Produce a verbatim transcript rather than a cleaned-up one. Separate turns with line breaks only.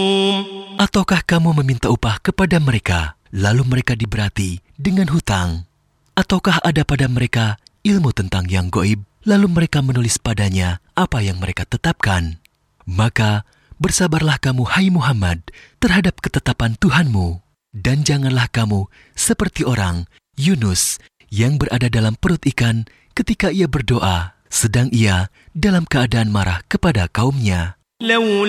Ataukah kamu meminta upah kepada mereka, lalu mereka diberati dengan hutang? Ataukah ada pada mereka ilmu tentang yang gaib, lalu mereka menulis padanya apa yang mereka tetapkan? Maka bersabarlah kamu, hai Muhammad, terhadap ketetapan Tuhanmu. Dan janganlah kamu seperti orang Yunus yang berada dalam perut ikan ketika ia berdoa, sedang ia dalam keadaan marah kepada kaumnya.